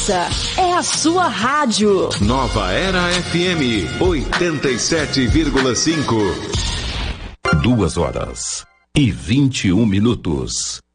Essa é a sua rádio. Nova Era FM 87,5. 2h21.